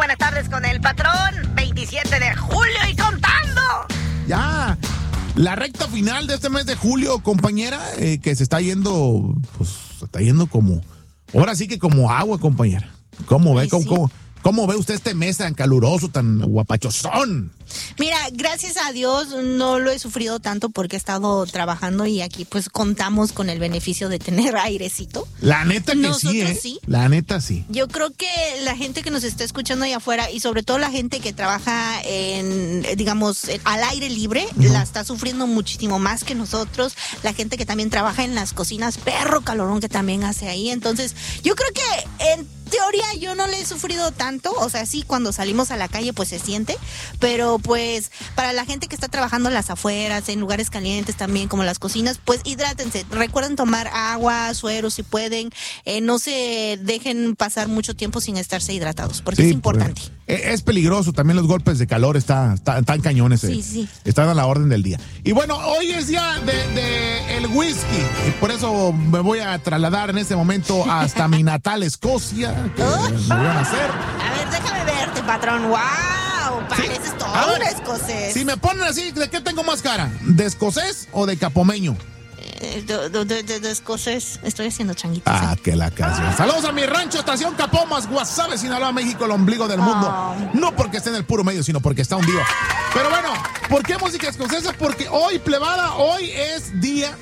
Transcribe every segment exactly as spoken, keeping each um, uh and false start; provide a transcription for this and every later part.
buenas tardes con el patrón. veintisiete de julio y contando. Ya, la recta final de este mes de julio, compañera, eh, que se está yendo, pues, se está yendo como, ahora sí que como agua, compañera. ¿Cómo ve? Ay, ¿Cómo, sí. cómo, cómo ve usted este mes tan caluroso, tan guapachosón? Mira, gracias a Dios no lo he sufrido tanto porque he estado trabajando y aquí pues contamos con el beneficio de tener airecito. La neta que Nosotros sí, ¿eh? sí. La neta sí. Yo creo que la gente que nos está escuchando allá afuera y sobre todo la gente que trabaja en, eh, digamos, en- al aire libre, Ujú. la está sufriendo muchísimo más que nosotros. La gente que también trabaja en las cocinas, perro calorón que también hace ahí. Entonces, yo creo que en teoría yo no le he sufrido tanto. O sea, sí, cuando salimos a la calle pues se siente, pero pues para la gente que está trabajando en las afueras, en lugares calientes también como las cocinas, pues hidrátense. Recuerden tomar agua, suero si pueden. Eh, no se dejen pasar mucho tiempo sin estarse hidratados, porque Sí, es importante. pues, es es peligroso, también los golpes de calor están está, tan cañones, eh. Sí, sí. Están a la orden del día. Y bueno, hoy es día de, de el whisky, y por eso me voy a trasladar en este momento hasta mi natal Escocia, que me voy a hacer. A ver, déjame verte, patrón. ¡Wow! Pareces todo A ver, un escocés. Si me ponen así, ¿de qué tengo más cara? ¿De escocés o de capomeño? Eh, de, de- de- de- de escocés. Estoy haciendo changuitos. Ah, ¿eh? que la canción. Saludos a mi rancho, estación Capomas, Guasave, Sinaloa, México, el ombligo del mundo. Oh. No porque esté en el puro medio, sino porque está hundido. Pero bueno, ¿por qué música escocesa? Porque hoy, plebada, hoy es día,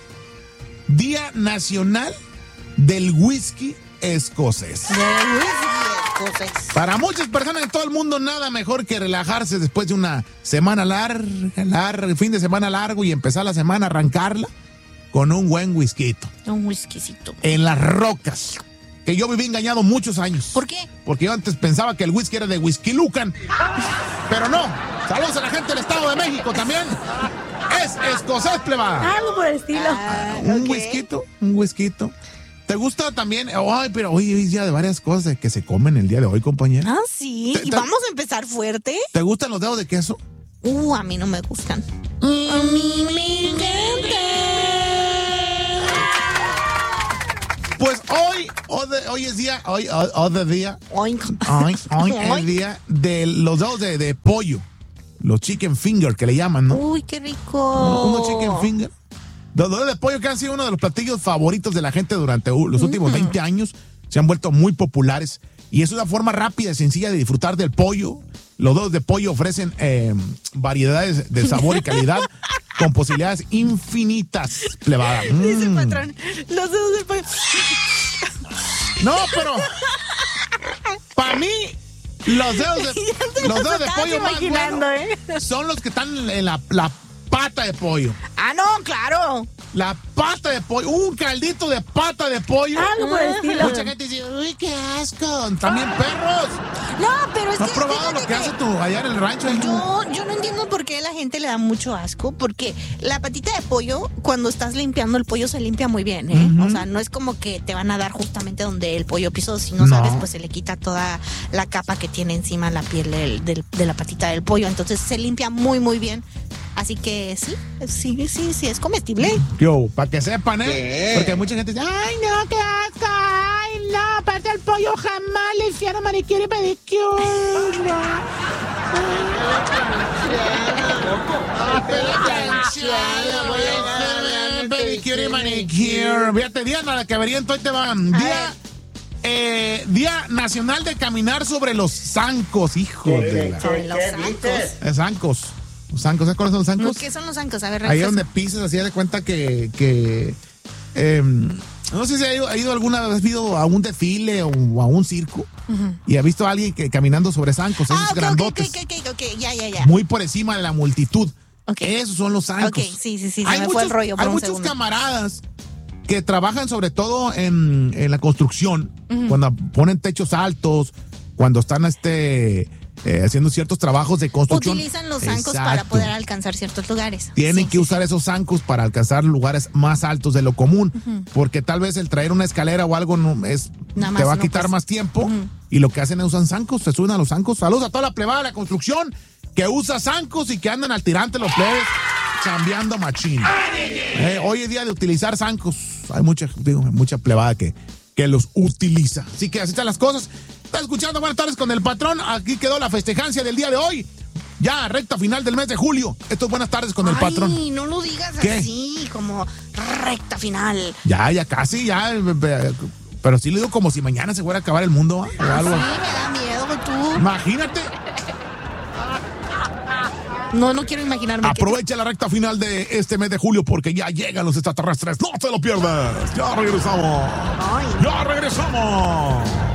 día nacional del whisky escocés. De whisky escocés. Para muchas personas en todo el mundo, nada mejor que relajarse después de una semana larga, larga, fin de semana largo y empezar la semana, arrancarla con un buen whisky Un whiskycito. en las rocas. Que yo viví engañado muchos años. ¿Por qué? Porque yo antes pensaba que el whisky era de Whisky Lucan. Pero no. Saludos a la gente del Estado de México también. Es escocés, plebada. Algo por el estilo. Ah, Un ok. whisky, un whisky. ¿Te gusta también? Ay, pero hoy es día de varias cosas que se comen el día de hoy, compañera. Ah, sí. Te- Y te- vamos a empezar fuerte. ¿Te gustan los dedos de queso? Uh, a mí no me gustan. A mí me encantan. Pues hoy, hoy, hoy es día, hoy, hoy, hoy es día, Oink. hoy, hoy es Oink. día de los dedos de, de pollo. Los chicken finger que le llaman, ¿no? Uy, qué rico. Unos chicken finger. Los dedos de pollo que han sido uno de los platillos favoritos de la gente durante uh, los últimos veinte años. Se han vuelto muy populares. Y es una forma rápida y sencilla de disfrutar del pollo. Los dedos de pollo ofrecen eh, variedades de sabor y calidad con posibilidades infinitas, plebada. Dice Mm. patrón, los dedos del pollo. No, pero para mí los dedos de, los dedos de estabas pollo más imaginando, buenos ¿eh? son los que están en la, la pata de pollo. Ah, no, claro. La pata de pollo, un caldito de pata de pollo. Algo por el estilo. Mucha gente dice, uy, qué asco. También perros. No, pero es ¿No que has probado fíjate lo que hace tu allá en el rancho? Yo, yo no entiendo por qué la gente le da mucho asco, porque la patita de pollo, cuando estás limpiando el pollo, se limpia muy bien, ¿eh? Ujú. O sea, no es como que te van a dar justamente donde el pollo pisó. Si no, No. sabes, pues se le quita toda la capa que tiene encima la piel del- del- de la patita del pollo. Entonces se limpia muy, muy bien. Así que sí, sí, sí, sí, es comestible. Yo, para que sepan, ¿eh? ¿Qué? Porque mucha gente dice, ay, no, qué asco. Ay, no, aparte del pollo jamás le hicieron manicure y pedicure. No. Pedicure y manicure. Fíjate, Diana, la que averiento, hoy te van. Día, eh, Día Nacional de Caminar sobre los zancos, hijo de la... Sobre los zancos. Eh, zancos. Los zancos, ¿sabes cuáles son los zancos? ¿Qué son los zancos? A ver, Ahí refresca. donde pisas, así de cuenta que, que eh, no sé si ha ido, ha ido alguna vez ido a un desfile o a un circo y ha visto a alguien que caminando sobre zancos, esos Ah, ok, ok, grandotes, ok, ok, ok, ya, ya, ya. muy por encima de la multitud. Ok. Esos son los zancos. Ok, sí, sí, sí, se hay me muchos, fue el rollo por hay un muchos segundo. camaradas que trabajan sobre todo en, en la construcción, cuando ponen techos altos, cuando están este eh, haciendo ciertos trabajos de construcción. Utilizan los zancos para Exacto. poder alcanzar ciertos lugares. Tienen Sí, que sí, usar esos zancos para alcanzar lugares más altos de lo común, porque tal vez el traer una escalera o algo no es Nada te más va a no, quitar pues. más tiempo, Ujú. y lo que hacen es usan zancos, se suben a los zancos. Saludos a toda la plebada de la construcción que usa zancos y que andan al tirante los plebes chambeando machín. Eh, hoy es día de utilizar zancos. Hay mucha, digo, mucha plebada que, que los utiliza. Así que así están las cosas. Estás escuchando Buenas Tardes con el Patrón. Aquí quedó la festejancia del día de hoy. Ya, recta final del mes de julio. Esto es Buenas Tardes con el Ay, Patrón. Ay, no lo digas ¿Qué? así, como recta final. Ya, ya casi, ya. Pero sí le digo como si mañana se fuera a acabar el mundo, ¿eh? O algo. Sí, me da miedo, tú. Imagínate. No, no quiero imaginarme. Aprovecha la recta final de este mes de julio porque ya llegan los extraterrestres. No te lo pierdas. Ya regresamos. Ay. Ya regresamos.